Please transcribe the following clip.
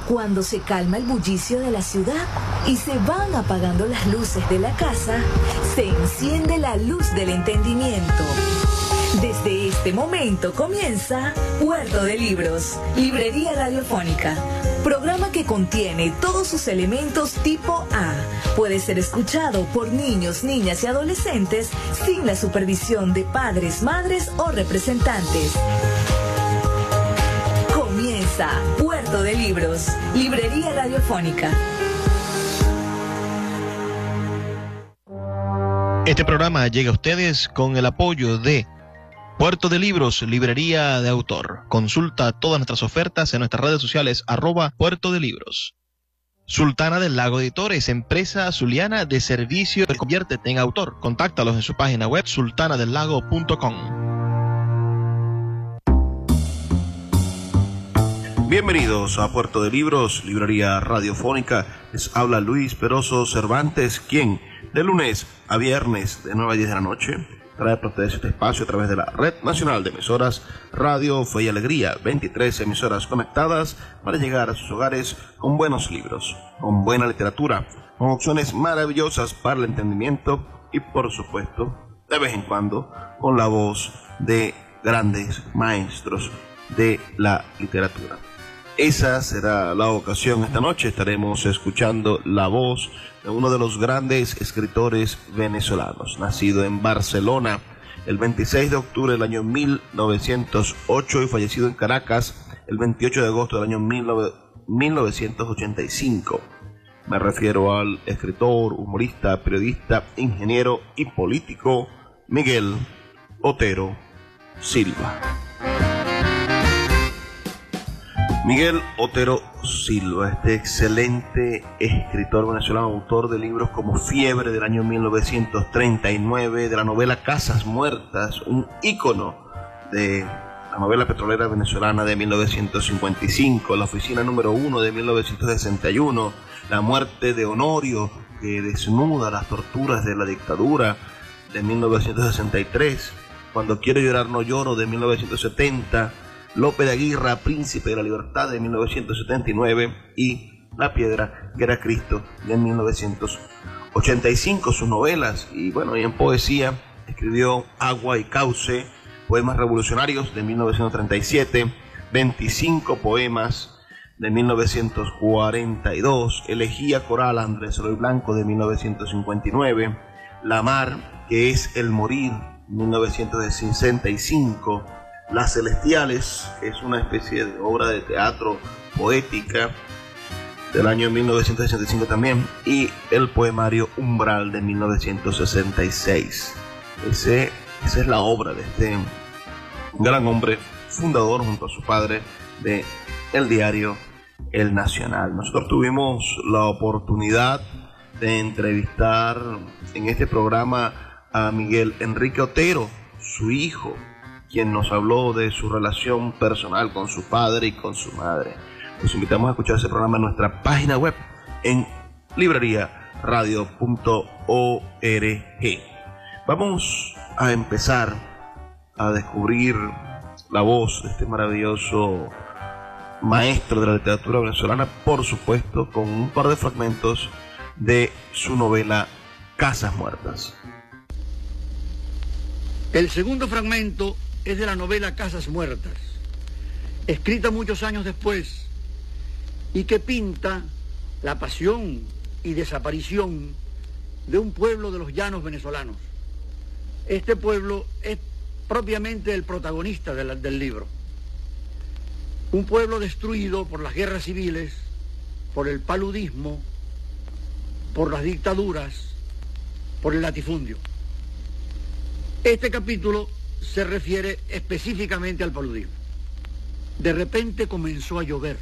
Cuando se calma el bullicio de la ciudad y se van apagando las luces de la casa, se enciende la luz del entendimiento. Desde este momento comienza Puerto de Libros, librería radiofónica. Programa que contiene todos sus elementos tipo A. Puede ser escuchado por niños, niñas y adolescentes sin la supervisión de padres, madres o representantes. Comienza Puerto de Libros, librería radiofónica. Este programa llega a ustedes con el apoyo de Puerto de Libros, librería de autor. Consulta todas nuestras ofertas en nuestras redes sociales, @Puerto de Libros. Sultana del Lago Editores, empresa zuliana de servicio. Conviértete en autor. Contáctalos en su página web, sultanadelago.com. Bienvenidos a Puerto de Libros, librería radiofónica. Les habla Luis Peroso Cervantes, quien de lunes a viernes de 9 a 10 de la noche trae para ustedes este espacio a través de la Red Nacional de Emisoras Radio Fe y Alegría, 23 emisoras conectadas para llegar a sus hogares con buenos libros, con buena literatura, con opciones maravillosas para el entendimiento y, por supuesto, de vez en cuando, con la voz de grandes maestros de la literatura. Esa será la ocasión esta noche. Estaremos escuchando la voz de uno de los grandes escritores venezolanos, nacido en Barcelona el 26 de octubre del año 1908 y fallecido en Caracas el 28 de agosto del año 1985. Me refiero al escritor, humorista, periodista, ingeniero y político Miguel Otero Silva. Miguel Otero Silva, este excelente escritor venezolano, autor de libros como Fiebre del año 1939, de la novela Casas Muertas, un ícono de la novela petrolera venezolana de 1955, La Oficina número 1 de 1961, La muerte de Honorio, que desnuda las torturas de la dictadura de 1963, Cuando quiero llorar no lloro de 1970, Lope de Aguirre, Príncipe de la Libertad de 1979 y La piedra que era Cristo de 1985, sus novelas. Y bueno, y en poesía escribió Agua y Cauce, poemas revolucionarios de 1937, 25 poemas de 1942, Elegía coral Andrés Eloy Blanco de 1959, La mar, que es el morir, 1965, Las Celestiales, que es una especie de obra de teatro poética del año 1965 también, y el poemario Umbral de 1966. Esa es la obra de este gran hombre, fundador junto a su padre de el diario El Nacional. Nosotros tuvimos la oportunidad de entrevistar en este programa a Miguel Enrique Otero, su hijo, quien nos habló de su relación personal con su padre y con su madre. Los invitamos a escuchar ese programa en nuestra página web en libreriaradio.org. Vamos a empezar a descubrir la voz de este maravilloso maestro de la literatura venezolana, por supuesto, con un par de fragmentos de su novela Casas Muertas. El segundo fragmento es de la novela Casas Muertas, escrita muchos años después, y que pinta la pasión y desaparición de un pueblo de los llanos venezolanos. Este pueblo es propiamente el protagonista del libro. Un pueblo destruido por las guerras civiles, por el paludismo, por las dictaduras, por el latifundio. Este capítulo se refiere específicamente al paludismo. De repente comenzó a llover.